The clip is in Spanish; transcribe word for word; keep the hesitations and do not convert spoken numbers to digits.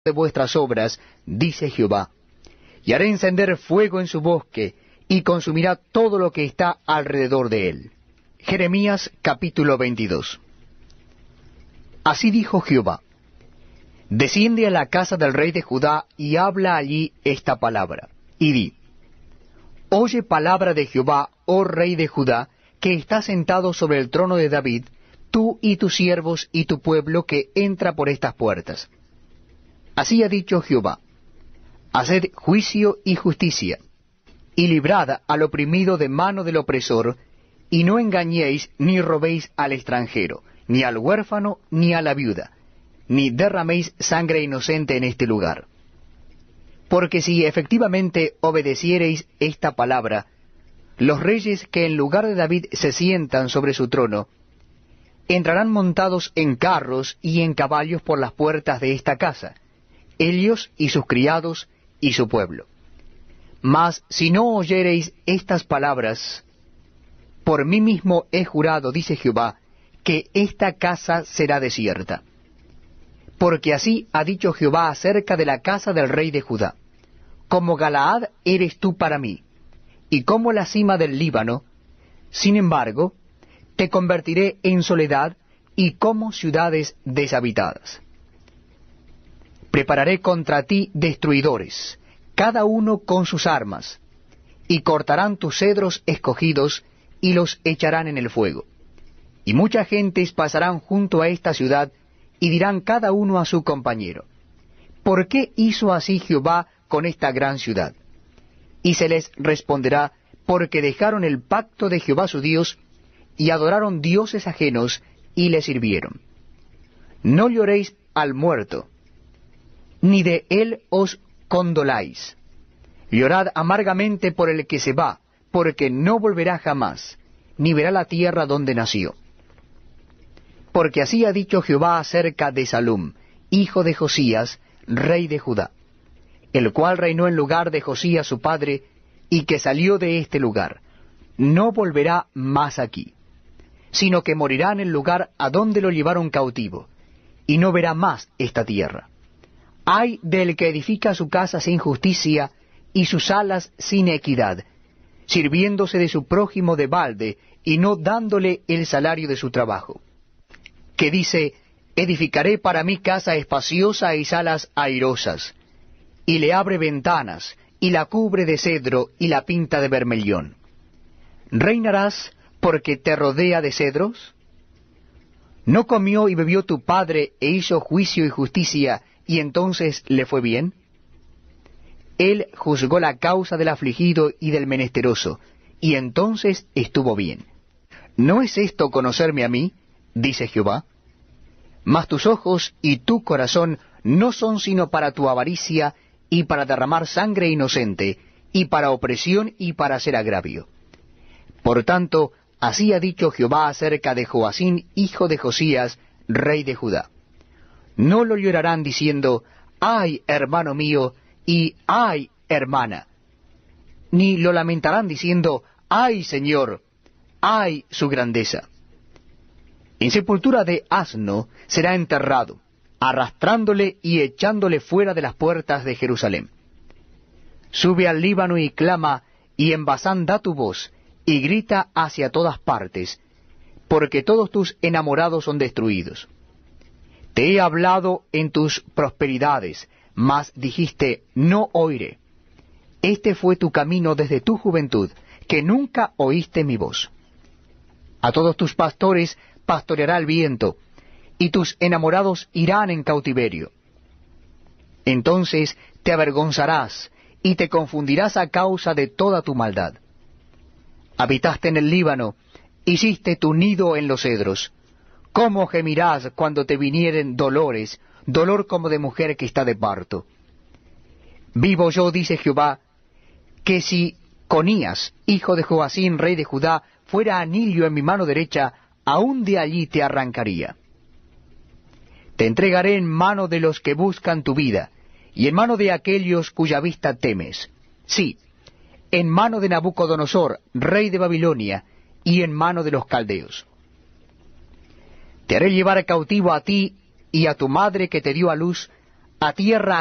de vuestras obras, dice Jehová. Y haré encender fuego en su bosque, y consumirá todo lo que está alrededor de él. Jeremías capítulo veintidós. Así dijo Jehová: Desciende a la casa del rey de Judá, y habla allí esta palabra, y di: Oye palabra de Jehová, oh rey de Judá, que está sentado sobre el trono de David, tú y tus siervos y tu pueblo que entra por estas puertas. Así ha dicho Jehová: Haced juicio y justicia, y librad al oprimido de mano del opresor, y no engañéis ni robéis al extranjero, ni al huérfano, ni a la viuda, ni derraméis sangre inocente en este lugar. Porque si efectivamente obedeciereis esta palabra, los reyes que en lugar de David se sientan sobre su trono, entrarán montados en carros y en caballos por las puertas de esta casa, ellos y sus criados y su pueblo. Mas si no oyereis estas palabras, por mí mismo he jurado, dice Jehová, que esta casa será desierta. Porque así ha dicho Jehová acerca de la casa del rey de Judá: Como Galaad eres tú para mí, y como la cima del Líbano, sin embargo, te convertiré en soledad y como ciudades deshabitadas. Prepararé contra ti destruidores, cada uno con sus armas, y cortarán tus cedros escogidos, y los echarán en el fuego. Y muchas gentes pasarán junto a esta ciudad, y dirán cada uno a su compañero: ¿Por qué hizo así Jehová con esta gran ciudad? Y se les responderá: Porque dejaron el pacto de Jehová su Dios, y adoraron dioses ajenos, y le sirvieron. No lloréis al muerto, ni de él os condoláis. Llorad amargamente por el que se va, porque no volverá jamás, ni verá la tierra donde nació. Porque así ha dicho Jehová acerca de Salum, hijo de Josías, rey de Judá, el cual reinó en lugar de Josías su padre, y que salió de este lugar: no volverá más aquí, sino que morirá en el lugar a donde lo llevaron cautivo, y no verá más esta tierra. Ay del que edifica su casa sin justicia, y sus alas sin equidad, sirviéndose de su prójimo de balde, y no dándole el salario de su trabajo. Que dice: edificaré para mí casa espaciosa y salas airosas, y le abre ventanas, y la cubre de cedro, y la pinta de bermellón. ¿Reinarás porque te rodea de cedros? ¿No comió y bebió tu padre, e hizo juicio y justicia, y entonces le fue bien? Él juzgó la causa del afligido y del menesteroso, y entonces estuvo bien. ¿No es esto conocerme a mí?, dice Jehová. Mas tus ojos y tu corazón no son sino para tu avaricia, y para derramar sangre inocente, y para opresión y para hacer agravio. Por tanto, así ha dicho Jehová acerca de Joacín, hijo de Josías, rey de Judá: No lo llorarán diciendo: ¡ay, hermano mío! y ¡ay, hermana! Ni lo lamentarán diciendo: ¡ay, Señor! ¡ay, su grandeza! En sepultura de asno será enterrado, arrastrándole y echándole fuera de las puertas de Jerusalén. Sube al Líbano y clama, y en Basán da tu voz, y grita hacia todas partes, porque todos tus enamorados son destruidos. Te he hablado en tus prosperidades, mas dijiste: no oiré. Este fue tu camino desde tu juventud, que nunca oíste mi voz. A todos tus pastores pastoreará el viento, y tus enamorados irán en cautiverio. Entonces te avergonzarás, y te confundirás a causa de toda tu maldad. Habitaste en el Líbano, hiciste tu nido en los cedros. ¿Cómo gemirás cuando te vinieren dolores, dolor como de mujer que está de parto? Vivo yo, dice Jehová, que si Conías, hijo de Joacín, rey de Judá, fuera anillo en mi mano derecha, aún de allí te arrancaría. Te entregaré en mano de los que buscan tu vida, y en mano de aquellos cuya vista temes. Sí, en mano de Nabucodonosor, rey de Babilonia, y en mano de los caldeos. Te haré llevar cautivo a ti y a tu madre que te dio a luz, a tierra